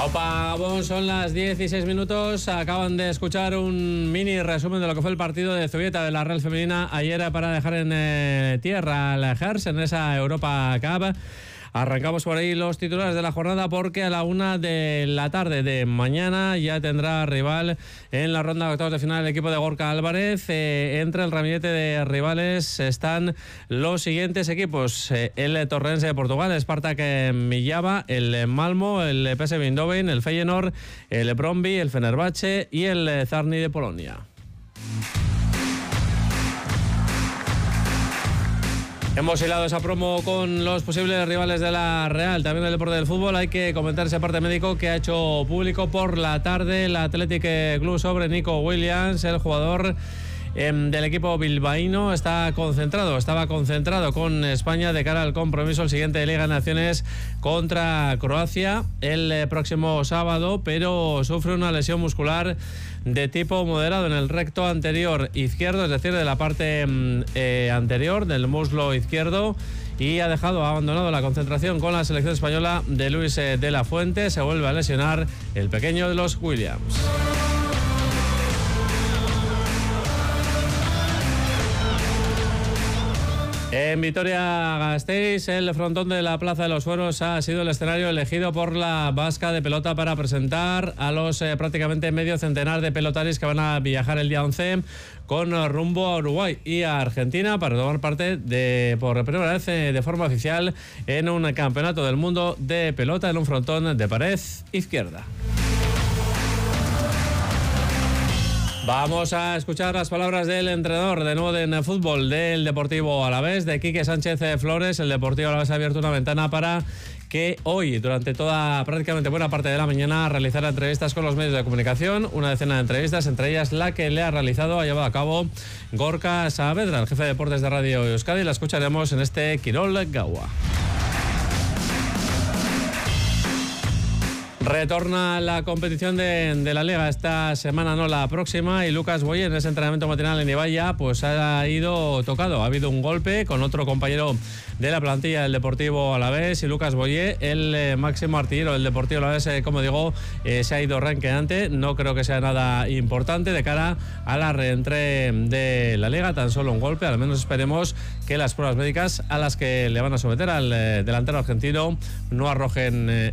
Opa, bueno, son las 16 minutos. Acaban de escuchar un mini resumen de lo que fue el partido de Zubieta de la Real Femenina ayer para dejar en tierra al Gers en esa Europa Cup. Arrancamos por ahí los titulares de la jornada porque a la 1 de la tarde de mañana ya tendrá rival en la ronda de octavos de final el equipo de Gorka Álvarez. Entre el ramillete de rivales están los siguientes equipos: el Torrense de Portugal, el Spartak Millava, el Malmo, el PSV Eindhoven, el Feyenoord, el Brøndby, el Fenerbahce y el Zarni de Polonia. Hemos hilado esa promo con los posibles rivales de la Real. También el deporte del fútbol. Hay que comentar ese parte médico que ha hecho público por la tarde el Athletic Club sobre Nico Williams, el jugador del equipo bilbaíno. Estaba concentrado con España de cara al compromiso el siguiente de Liga de Naciones contra Croacia el próximo sábado, pero sufre una lesión muscular de tipo moderado en el recto anterior izquierdo, es decir, de la parte anterior del muslo izquierdo, y ha abandonado la concentración con la selección española de Luis de la Fuente. Se vuelve a lesionar el pequeño de los Williams. En Vitoria-Gasteiz, el frontón de la Plaza de los Fueros ha sido el escenario elegido por la Vasca de Pelota para presentar a los prácticamente medio centenar de pelotaris que van a viajar el día 11 con rumbo a Uruguay y a Argentina para tomar parte por primera vez de forma oficial en un campeonato del mundo de pelota en un frontón de pared izquierda. Vamos a escuchar las palabras del entrenador de nuevo en fútbol del Deportivo Alavés, de Quique Sánchez Flores. El Deportivo Alavés ha abierto una ventana para que hoy, durante prácticamente buena parte de la mañana, realizara entrevistas con los medios de comunicación. Una decena de entrevistas, entre ellas la que le ha llevado a cabo Gorka Saavedra, el jefe de deportes de Radio Euskadi. La escucharemos en este Kirol Gaua. Retorna la competición de la Liga esta semana, no la próxima, y Lucas Boye en ese entrenamiento matinal en Ibaya pues ha ido tocado. Ha habido un golpe con otro compañero de la plantilla del Deportivo Alavés, y Lucas Boye, el máximo artillero del Deportivo Alavés, como digo, se ha ido renqueante. No creo que sea nada importante de cara a la reentré de la Liga, tan solo un golpe. Al menos esperemos que las pruebas médicas a las que le van a someter al delantero argentino no arrojen